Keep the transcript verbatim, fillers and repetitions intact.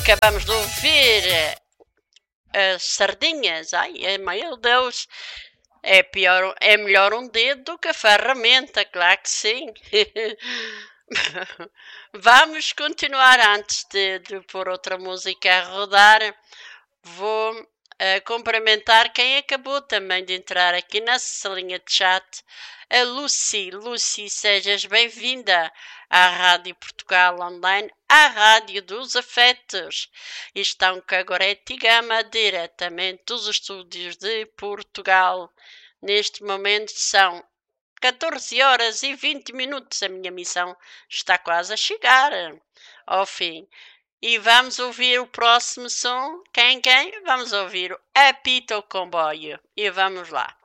Acabamos de ouvir as sardinhas. Ai, meu Deus. É, pior, é melhor um dedo do que a ferramenta, claro que sim. Vamos continuar antes de, de pôr outra música a rodar. Vou uh, cumprimentar quem acabou também de entrar aqui na salinha de chat. A Lucy. Lucy, sejas bem-vinda à Rádio Portugal Online, à Rádio dos Afetos. Estão que agora é Tigama, diretamente dos estúdios de Portugal. Neste momento são catorze horas e vinte minutos. A minha missão está quase a chegar ao fim. E vamos ouvir o próximo som. Quem, quem? Vamos ouvir o Apito Comboio. E vamos lá.